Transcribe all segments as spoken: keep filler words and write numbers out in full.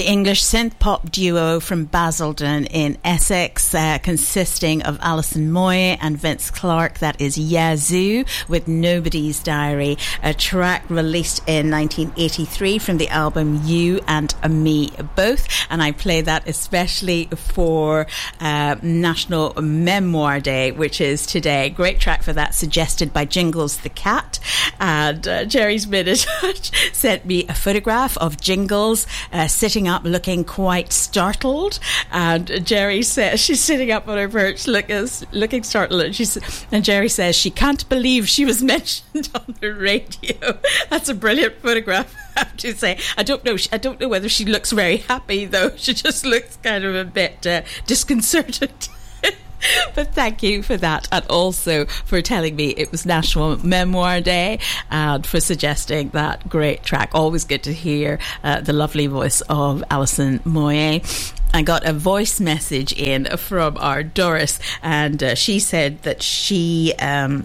The English synth-pop duo from Basildon in Essex, uh, consisting of Alison Moyet and Vince Clarke, that is Yazoo, with Nobody's Diary, a track released in nineteen eighty-three from the album You and Me Both. And I play that especially for uh, National Memoir Day, which is today. Great track for that, suggested by Jingles the Cat. And uh, Jerry's Minute sent me a photograph of Jingles uh, sitting up looking quite startled, and Jerry says she's sitting up on her perch looking, looking startled, and, she's, and Jerry says she can't believe she was mentioned on the radio. That's a brilliant photograph, I have to say. I don't know I don't know whether she looks very happy though. She just looks kind of a bit uh, disconcerted. But thank you for that, and also for telling me it was National Memoir Day, and for suggesting that great track. Always good to hear uh, the lovely voice of Alison Moyet. I got a voice message in from our Doris, and uh, she said that she um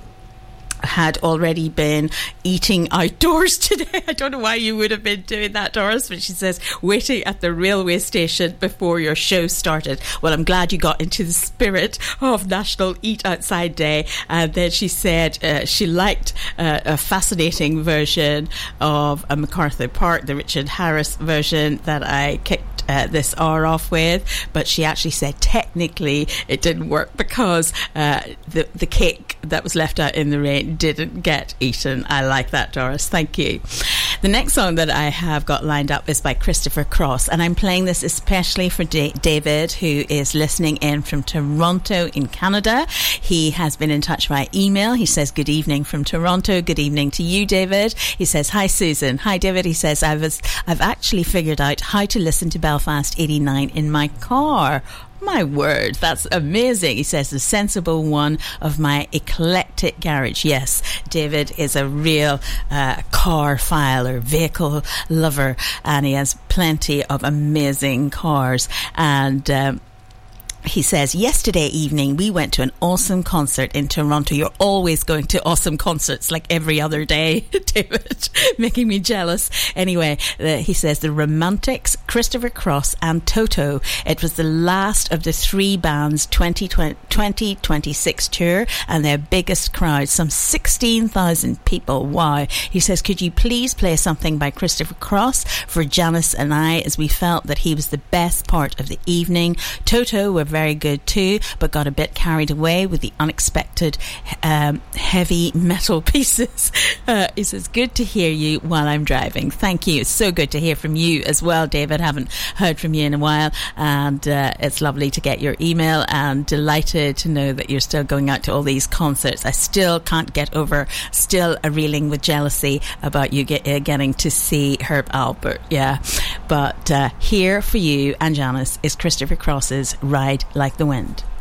had already been eating outdoors today. I don't know why you would have been doing that, Doris, but she says waiting at the railway station before your show started. Well, I'm glad you got into the spirit of National Eat Outside Day. And then she said uh, she liked uh, a fascinating version of a MacArthur Park, the Richard Harris version that I kicked Uh, this hour off with, but she actually said technically it didn't work because uh, the the cake that was left out in the rain didn't get eaten. I like that, Doris. Thank you. The next song that I have got lined up is by Christopher Cross, and I'm playing this especially for Da- David, who is listening in from Toronto in Canada. He has been in touch via email. He says good evening from Toronto. Good evening to you, David. He says hi, Susan. Hi, David. He says I was I've actually figured out how to listen to Belfast eighty-nine in my car. My word, that's amazing. He says the sensible one of my eclectic garage. Yes, David is a real uh, car file or vehicle lover, and he has plenty of amazing cars. And um, he says, yesterday evening we went to an awesome concert in Toronto. You're always going to awesome concerts like every other day, David, making me jealous. Anyway, uh, he says the Romantics, Christopher Cross and Toto. It was the last of the three bands' twenty twenty-six tour, and their biggest crowd, some sixteen thousand people. Wow. He says, could you please play something by Christopher Cross for Janice and I, as we felt that he was the best part of the evening. Toto were very good too, but got a bit carried away with the unexpected um, heavy metal pieces. Uh, he says, good to hear you while I'm driving. Thank you. It's so good to hear from you as well, David. Haven't heard from you in a while, and uh, it's lovely to get your email, and delighted to know that you're still going out to all these concerts. I still can't get over, still a reeling with jealousy about you get, uh, getting to see Herb Alpert. Yeah, but uh, here for you and Janice is Christopher Cross's Ride Like the Wind.